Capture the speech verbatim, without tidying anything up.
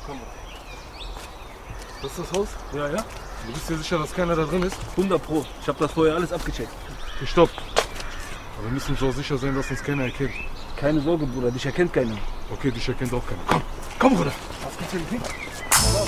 Komm. Das ist das Haus? Ja, ja. Du bist dir sicher, dass keiner da drin ist? hundert Pro. Ich habe das vorher alles abgecheckt. Okay, stopp. Aber wir müssen so sicher sein, dass uns keiner erkennt. Keine Sorge, Bruder. Dich erkennt keiner. Okay, dich erkennt auch keiner. Komm, komm, Bruder. Was gibt's denn hier?